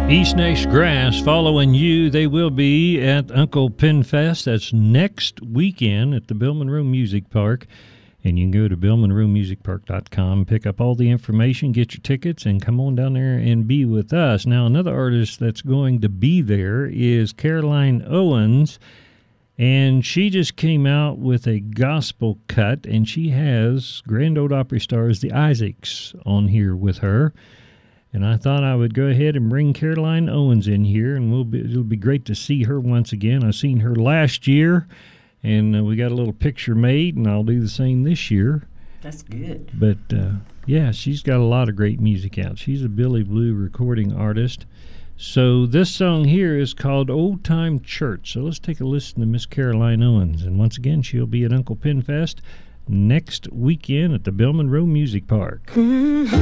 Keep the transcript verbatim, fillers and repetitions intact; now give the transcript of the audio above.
East Nash Grass following you. They will be at Uncle Pinfest. That's next weekend at the Bill Monroe Music Park. And you can go to bill monroe music park dot com, pick up all the information, get your tickets, and come on down there and be with us. Now, another artist that's going to be there is Caroline Owens. And she just came out with a gospel cut, and she has Grand Ole Opry stars the Isaacs on here with her. And I thought I would go ahead and bring Caroline Owens in here, and we'll be, it'll be great to see her once again. I've seen her last year, and uh, we got a little picture made, and I'll do the same this year. That's good. But, uh, yeah, she's got a lot of great music out. She's a Billy Blue recording artist. So this song here is called Old Time Church. So let's take a listen to Miss Caroline Owens. And once again, she'll be at Uncle Pinfest next weekend at the Bill Monroe Music Park.